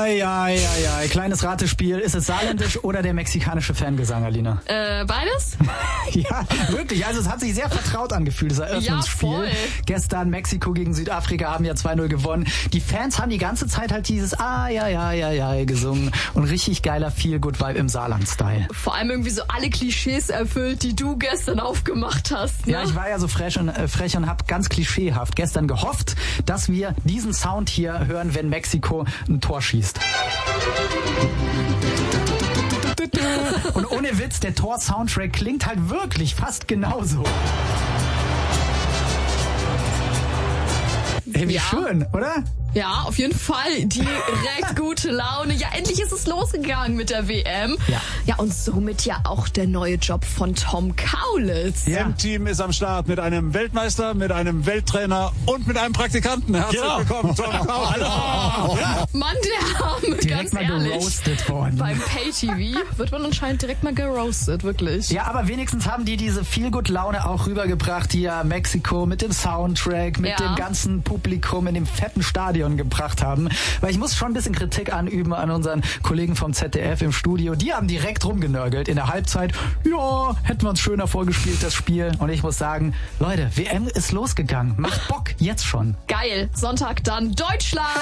Kleines Ratespiel. Ist es saarländisch oder der mexikanische Fangesang, Alina? Beides? Ja, wirklich. Also es hat sich sehr vertraut angefühlt, das Eröffnungsspiel. Ja, voll. Gestern Mexiko gegen Südafrika haben ja 2-0 gewonnen. Die Fans haben die ganze Zeit halt dieses gesungen und richtig geiler Feel-Good-Vibe im Saarland-Style. Vor allem irgendwie so alle Klischees erfüllt, die du gestern aufgemacht hast. Ne? Ja, ich war ja so frech und hab ganz klischeehaft gestern gehofft, dass wir diesen Sound hier hören, wenn Mexiko ein Tor schießt. Und ohne Witz, der Tor-Soundtrack klingt halt wirklich fast genauso. Hey, wie schön, oder? Ja, auf jeden Fall. Direkt gute Laune. Ja, endlich ist es losgegangen mit der WM. Ja, und somit ja auch der neue Job von Tom Kaulitz. Ja. Team ist am Start mit einem Weltmeister, mit einem Welttrainer und mit einem Praktikanten. Herzlich willkommen, Tom Kaulitz. Mann, der Arme, Direkt ganz mal ehrlich. geroastet worden. Beim Pay-TV wird man anscheinend direkt mal geroastet, wirklich. Ja, aber wenigstens haben die diese Feel-Good-Laune auch rübergebracht, die ja Mexiko mit dem Soundtrack, mit dem ganzen Publikum in dem fetten Stadion gebracht haben. Weil ich muss schon ein bisschen Kritik anüben an unseren Kollegen vom ZDF im Studio. Die haben direkt rumgenörgelt in der Halbzeit. Ja, hätten wir uns schöner vorgespielt, das Spiel. Und ich muss sagen, Leute, WM ist losgegangen. Macht Bock, jetzt schon. Geil. Sonntag dann Deutschland.